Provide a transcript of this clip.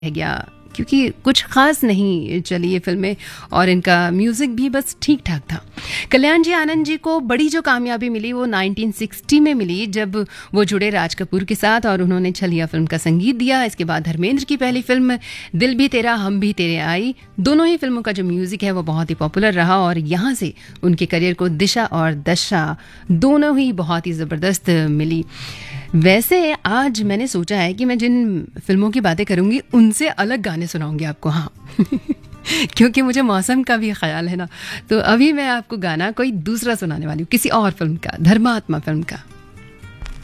गया क्योंकि कुछ ख़ास नहीं चली ये फिल्में और इनका म्यूज़िक भी बस ठीक ठाक था। कल्याण जी आनंद जी को बड़ी जो कामयाबी मिली वो 1960 में मिली जब वो जुड़े राज कपूर के साथ और उन्होंने छलिया फिल्म का संगीत दिया। इसके बाद धर्मेंद्र की पहली फिल्म दिल भी तेरा हम भी तेरे आई। दोनों ही फिल्मों का जो म्यूज़िक है वो बहुत ही पॉपुलर रहा और यहाँ से उनके करियर को दिशा और दशा दोनों ही बहुत ही ज़बरदस्त मिली। वैसे आज मैंने सोचा है कि मैं जिन फिल्मों की बातें करूंगी उनसे अलग गाने सुनाऊंगी आपको। हाँ क्योंकि मुझे मौसम का भी ख्याल है ना। तो अभी मैं आपको गाना कोई दूसरा सुनाने वाली हूँ, किसी और फिल्म का, धर्मात्मा फिल्म का।